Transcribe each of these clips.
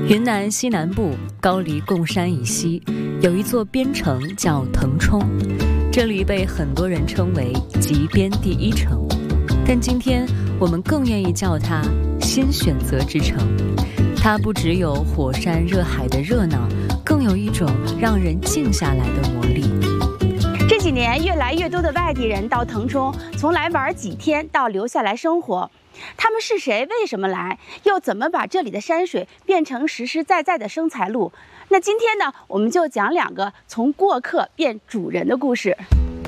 云南西南部高黎贡山以西有一座边城叫腾冲，这里被很多人称为极边第一城，但今天我们更愿意叫它新选择之城。它不只有火山热海的热闹，更有一种让人静下来的魔力。 这几年越来越多的外地人到腾冲，从来玩几天到留下来生活。他们是谁？为什么来？又怎么把这里的山水变成实实在在的生财路？那今天呢，我们就讲2个从过客变主人的故事。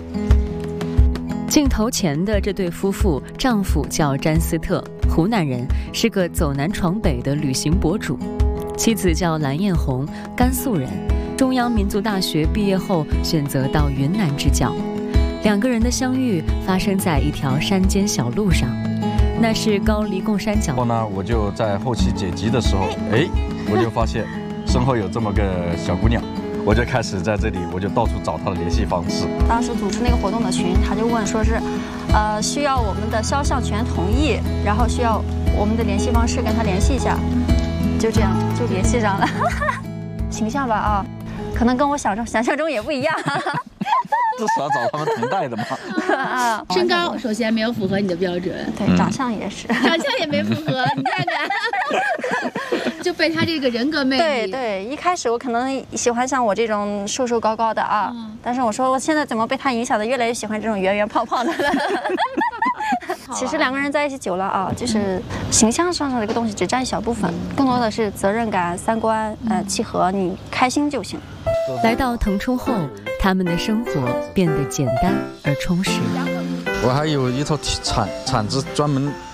镜头前的这对夫妇，丈夫叫詹斯特，湖南人，是个走南闯北的旅行博主；妻子叫蓝艳红，甘肃人，中央民族大学毕业后选择到云南支教。2个人的相遇发生在一条山间小路上。那是高黎贡山脚。然后呢，我就在后期剪辑的时候，我就发现身后有这么个小姑娘，我就开始在这里，我就到处找她的联系方式。 当时组织那个活动的群，他就问说是，需要我们的肖像权同意，然后需要我们的联系方式跟他联系一下，就这样就联系上了。形象吧啊，可能跟我想象中也不一样。 至少要找他们同代的嘛。 身高首先没有符合你的标准， 对，长相也是， 长相也没符合，你看看，就被他这个人格魅力。 对，一开始我可能喜欢像我这种瘦瘦高高的啊，但是我说我现在怎么被他影响的，越来越喜欢这种圆圆胖胖的了。其实2个人在一起久了啊，就是形象上的这个东西只占一小部分，更多的是责任感、3观契合，你开心就行。 来到腾冲后，他们的生活变得简单而充实。 我还有一套铲子专门